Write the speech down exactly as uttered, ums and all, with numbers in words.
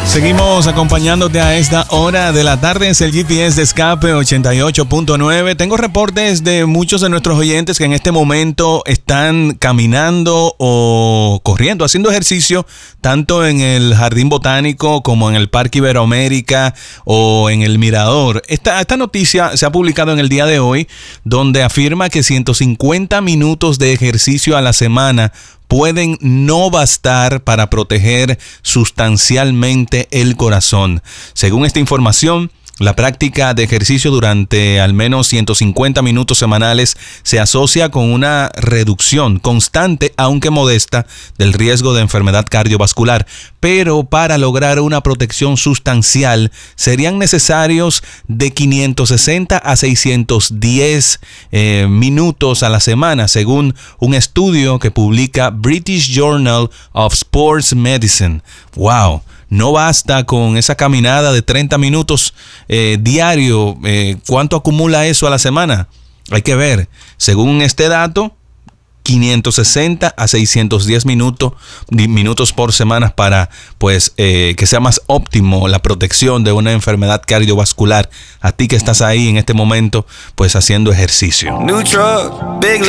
Seguimos acompañándote a esta hora de la tarde. Es el G P S de Escape ochenta y ocho punto nueve. Tengo reportes de muchos de nuestros oyentes que en este momento están caminando o corriendo, haciendo ejercicio, tanto en el Jardín Botánico como en el Parque Iberoamérica o en el Mirador. Esta, esta noticia se ha publicado en el día de hoy, donde afirma que ciento cincuenta minutos de ejercicio a la semana pueden no bastar para proteger sustancialmente el corazón. Según esta información, la práctica de ejercicio durante al menos ciento cincuenta minutos semanales se asocia con una reducción constante, aunque modesta, del riesgo de enfermedad cardiovascular. Pero para lograr una protección sustancial serían necesarios de quinientos sesenta a seiscientos diez eh, minutos a la semana, según un estudio que publica British Journal of Sports Medicine. ¡Wow! No basta con esa caminada de treinta minutos eh, diario. Eh, ¿Cuánto acumula eso a la semana? Hay que ver. Según este dato, quinientos sesenta a seiscientos diez minutos, minutos por semana para pues eh, que sea más óptimo la protección de una enfermedad cardiovascular. A ti que estás ahí en este momento, pues haciendo ejercicio. New truck, big